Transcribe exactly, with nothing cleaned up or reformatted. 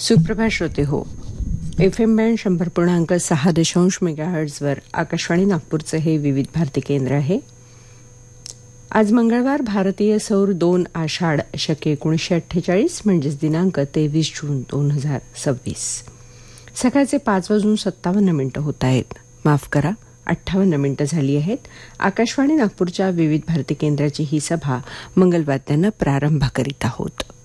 सुप्रभात श्रोते हो. एफ एम बँड शंभर पूर्णांक सहा दशांश मेगाहर्ट्झवर आकाशवाणी नागपूरचं हे विविध भारती केंद्र आहे. आज मंगळवार, भारतीय सौर दोन आषाढ शके एकोणीसशे अठ्ठेचाळीस म्हणजेच दिनांक तेवीस जून दोन हजार सव्वीस. सकाळचे पाच वाजून सत्तावन्न मिनिटं होत आहेत. माफ करा, अठ्ठावन्न मिनिटं झाली आहेत. आकाशवाणी नागपूरच्या विविध भारती केंद्राची ही सभा मंगलवाद्यांना प्रारंभ करीत आहोत.